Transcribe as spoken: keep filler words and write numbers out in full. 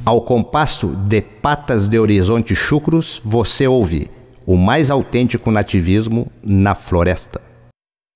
Ao compasso de Patas de Horizonte Chucros, você ouve o mais autêntico nativismo na floresta.